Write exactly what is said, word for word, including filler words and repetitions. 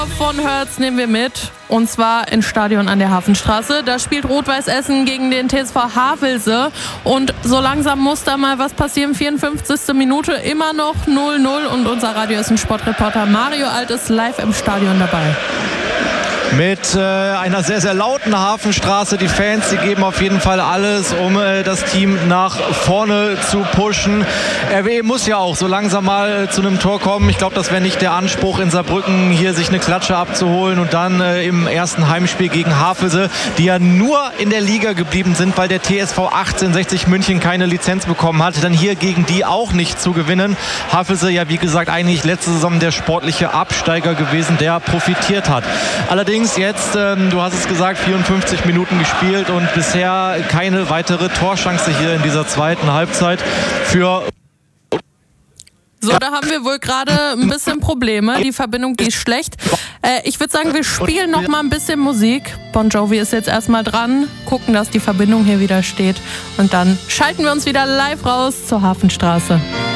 Von Hörz nehmen wir mit, und zwar ins Stadion an der Hafenstraße. Da spielt Rot-Weiß Essen gegen den T S V Havelse und so langsam muss da mal was passieren. vierundfünfzigste Minute, immer noch null null und unser Radio Essen Sportreporter Mario Alt ist live im Stadion dabei. Mit äh, einer sehr, sehr lauten Hafenstraße. Die Fans, die geben auf jeden Fall alles, um äh, das Team nach vorne zu pushen. R W E muss ja auch so langsam mal äh, zu einem Tor kommen. Ich glaube, das wäre nicht der Anspruch in Saarbrücken, hier sich eine Klatsche abzuholen und dann äh, im ersten Heimspiel gegen Havelse, die ja nur in der Liga geblieben sind, weil der T S V achtzehnhundertsechzig München keine Lizenz bekommen hat, dann hier gegen die auch nicht zu gewinnen. Havelse ja, wie gesagt, eigentlich letzte Saison der sportliche Absteiger gewesen, der profitiert hat. Allerdings jetzt, ähm, du hast es gesagt, vierundfünfzig Minuten gespielt und bisher keine weitere Torchance hier in dieser zweiten Halbzeit für... So, da haben wir wohl gerade ein bisschen Probleme. Die Verbindung, die ist schlecht. Äh, ich würde sagen, wir spielen noch mal ein bisschen Musik. Bon Jovi ist jetzt erstmal dran, gucken, dass die Verbindung hier wieder steht. Und dann schalten wir uns wieder live raus zur Hafenstraße.